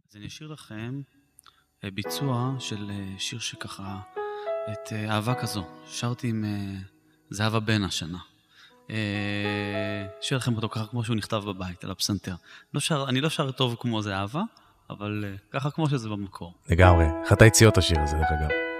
אז אני אשאיר לכם ביצוע של שיר שככה, את אהבה כזו. שרתי עם זהבה בן השנה. אשאיר לכם אותו ככה כמו שהוא נכתב בבית, על הפסנתר. אני לא שר טוב כמו זהבה, אבל ככה כמו שזה במקור. לגמרי. אחת היציאות השיר הזה, דרך אגב.